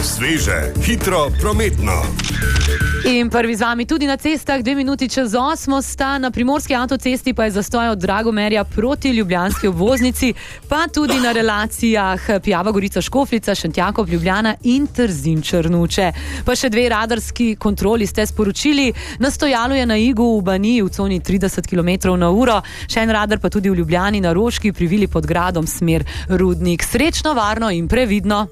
Sveže, hitro, prometno. In prvi z vami tudi na cestah, 2 minuti čez 8 sta, na primorski avtocesti pa je zastoj od Dragomerja proti ljubljanski obvoznici, pa tudi na relacijah Pijava Gorica Škofljica, Šentjakov Ljubljana in Trzin Črnuče. Pa še 2 radarski kontroli ste sporočili, na stojalu je na Igu v Baniji v coni 30 km/h, še en radar pa tudi v Ljubljani na Roški pri Vili pod gradom smer Rudnik. Srečno, varno in previdno.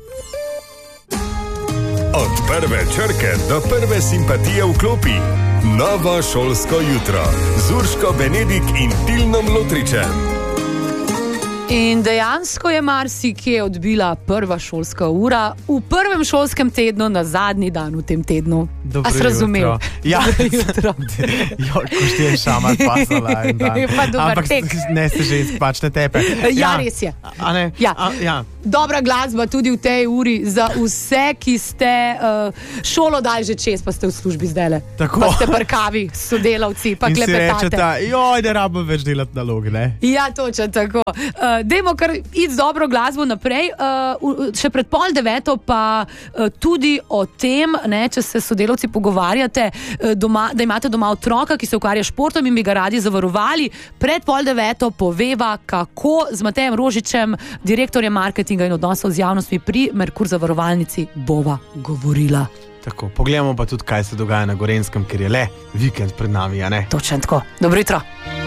Od prve črke do prve simpatije v klopi. Novo šolsko jutro z Urško Benedik in Tilnom Lotričem. In dejansko je marsikje odbila prva šolska ura v prvem šolskem tednu na zadnji dan v tem tednu. A si razumel? Ja, jutro. Ko štije šamar pasala en dan. Pa dober tek. Ampak ne se žensk pač ne tepe. Ja, res je. A ne? Ja. Dobra glasba tudi v tej uri za vse, ki ste šolo dali že čez, pa ste v službi zdajle. Tako. Pa ste prkavi sodelavci, pa klepetate. In si rečeta, joj, ne rabimo več delati naloge, ne? Ja, točno tako. Dajmo kar iti z dobro glasbo naprej. Še pred 8:30 pa tudi o tem, ne, če se sodelavci pogovarjate doma, da imate doma otroka, ki se ukvarja športom in bi ga radi zavarovali. Pred 8:30 poveva, kako z Matejem Rožičem, direktorjem marketinga in odnosov z javnostmi pri Merkur zavarovalnici, bova govorila. Tako, pogledamo pa tudi, kaj se dogaja na Gorenjskem, ker je le vikend pred nami, a ne? Točno tako. Dobro jutro.